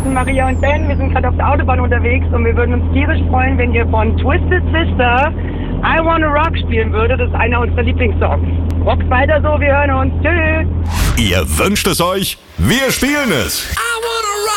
sind Maria und Ben. Wir sind gerade auf der Autobahn unterwegs und wir würden uns tierisch freuen, wenn ihr von Twisted Sister I Wanna Rock spielen würdet. Das ist einer unserer Lieblingssongs. Rockt weiter so, wir hören uns. Tschüss. Ihr wünscht es euch, wir spielen es.